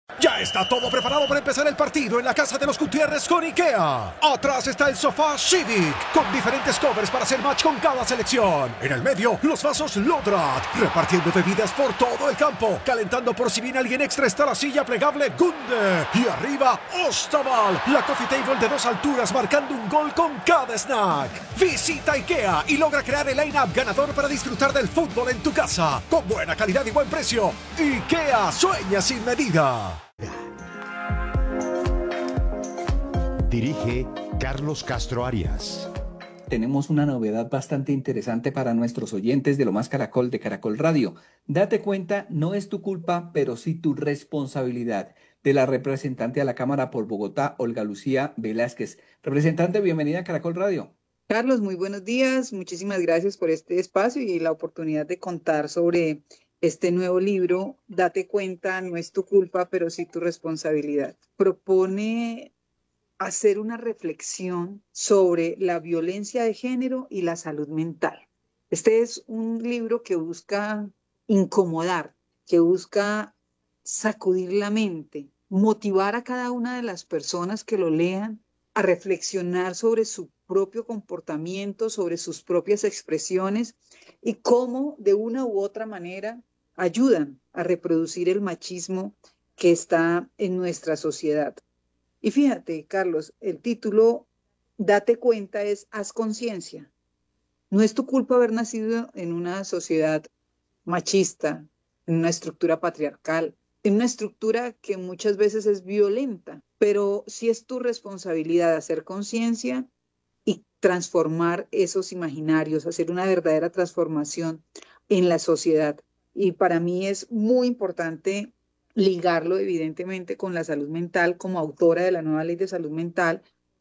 Ya está todo preparado para empezar el partido en la casa de los Gutiérrez con IKEA. Atrás está el sofá Civic, con diferentes covers para hacer match con cada selección. En el medio, los vasos Lodrat, repartiendo bebidas por todo el campo. Calentando por si viene alguien extra está la silla plegable Gunde. Y arriba, Ostaval, la coffee table de 2 alturas marcando un gol con cada snack. Visita IKEA y logra crear el line-up ganador para disfrutar del fútbol en tu casa. Con buena calidad y buen precio. IKEA sueña sin medida. Dirige Carlos Castro Arias. Tenemos una novedad bastante interesante para nuestros oyentes de Lo Más Caracol de Caracol Radio. Date cuenta, no es tu culpa, pero sí tu responsabilidad. De la representante a la Cámara por Bogotá, Olga Lucía Velázquez. Representante, bienvenida a Caracol Radio. Carlos, muy buenos días. Muchísimas gracias por este espacio y la oportunidad de contar sobre este nuevo libro, Date cuenta, no es tu culpa, pero sí tu responsabilidad. Propone hacer una reflexión sobre la violencia de género y la salud mental. Este es un libro que busca incomodar, que busca sacudir la mente, motivar a cada una de las personas que lo lean a reflexionar sobre su propio comportamiento, sobre sus propias expresiones y cómo de una u otra manera ayudan a reproducir el machismo que está en nuestra sociedad. Y fíjate, Carlos, el título, Date cuenta, es Haz conciencia. No es tu culpa haber nacido en una sociedad machista, en una estructura patriarcal, en una estructura que muchas veces es violenta, pero sí es tu responsabilidad hacer conciencia y transformar esos imaginarios, hacer una verdadera transformación en la sociedad. Y para mí es muy importante ligarlo evidentemente con la salud mental como autora de la nueva ley de salud mental,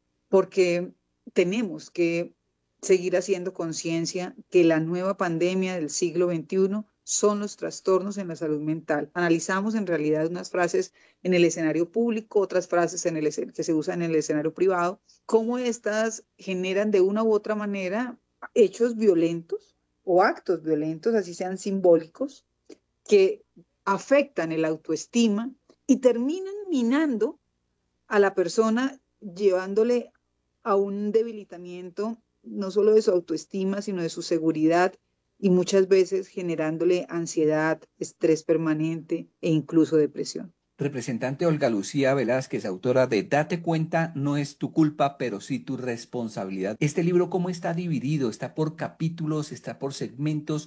porque tenemos que seguir haciendo conciencia que la nueva pandemia del siglo XXI son los trastornos en la salud mental. Analizamos en realidad unas frases en el escenario público, otras frases que se usan en el escenario privado, cómo estas generan de una u otra manera hechos violentos o actos violentos, así sean simbólicos, que afectan el autoestima y terminan minando a la persona, llevándole a un debilitamiento no solo de su autoestima, sino de su seguridad y muchas veces generándole ansiedad, estrés permanente e incluso depresión. Representante Olga Lucía Velázquez, autora de Date cuenta, no es tu culpa, pero sí tu responsabilidad. Este libro, ¿cómo está dividido? ¿Está por capítulos? ¿Está por segmentos?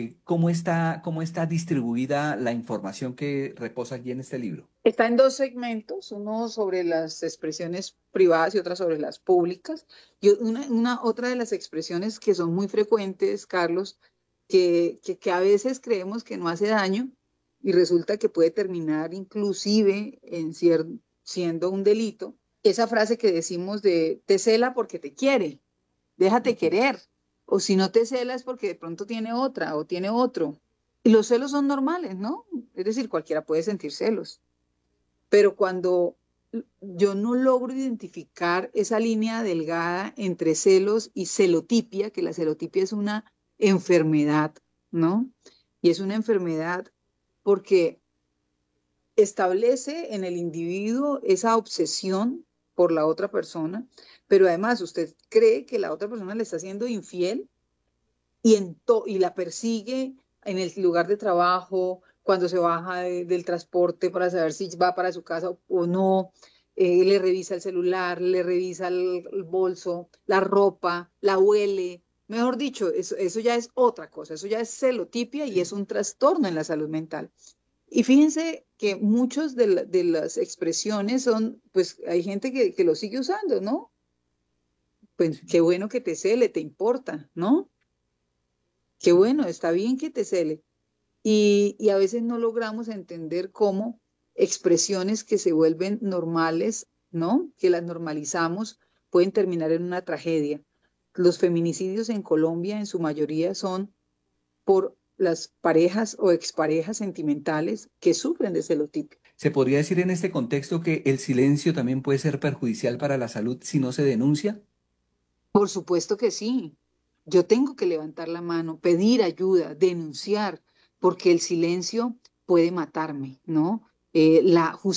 ¿Cómo está distribuida la información que reposa aquí en este libro? Está en 2 segmentos, uno sobre las expresiones privadas y otra sobre las públicas. Y otra de las expresiones que son muy frecuentes, Carlos, que a veces creemos que no hace daño y resulta que puede terminar inclusive en siendo un delito. Esa frase que decimos de te cela porque te quiere, déjate querer. O si no te cela es porque de pronto tiene otra o tiene otro. Y los celos son normales, ¿no? Es decir, cualquiera puede sentir celos. Pero cuando yo no logro identificar esa línea delgada entre celos y celotipia, que la celotipia es una enfermedad, ¿no? Y es una enfermedad porque establece en el individuo esa obsesión por la otra persona, pero además usted cree que la otra persona le está siendo infiel y la persigue en el lugar de trabajo, cuando se baja del transporte para saber si va para su casa o no, le revisa el celular, le revisa el bolso, la ropa, la huele. Mejor dicho, eso ya es otra cosa, eso ya es celotipia y es un trastorno en la salud mental. Y fíjense que muchos de las expresiones son, pues hay gente que lo sigue usando, ¿no? Pues qué bueno que te cele, te importa, ¿no? Qué bueno, está bien que te cele. Y a veces no logramos entender cómo expresiones que se vuelven normales, ¿no? Que las normalizamos, pueden terminar en una tragedia. Los feminicidios en Colombia en su mayoría son por las parejas o exparejas sentimentales que sufren de celotipia. ¿Se podría decir en este contexto que el silencio también puede ser perjudicial para la salud si no se denuncia? Por supuesto que sí. Yo tengo que levantar la mano, pedir ayuda, denunciar, porque el silencio puede matarme, ¿no? La